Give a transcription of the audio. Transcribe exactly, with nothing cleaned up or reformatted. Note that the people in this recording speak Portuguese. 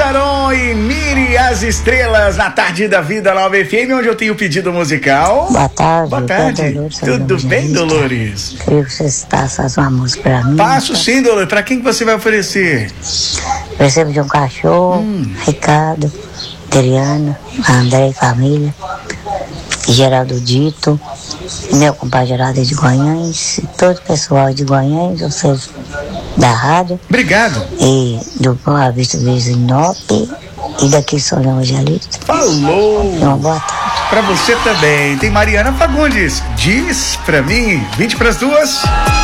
Sharon e Miri as Estrelas na Tarde da Vida Nova F M, onde eu tenho pedido musical. Boa tarde. Boa tarde. Dolores, Tudo bem, Dolores? Queria que você passasse uma música pra mim. Passo sim, Dolores. Pra quem que você vai oferecer? Recebo de um cachorro, hum. Ricardo, Adriana, André e família, Geraldo Dito, meu compadre Geraldo de Goiânia, todo o pessoal de Goiânia, ou seja, da rádio. Obrigado. E do Boa Vista do Sinop e daqui São João Evangelista. Falou! E uma boa tarde. Pra você também. Tem Mariana Fagundes. Diz pra mim, vinte pras duas.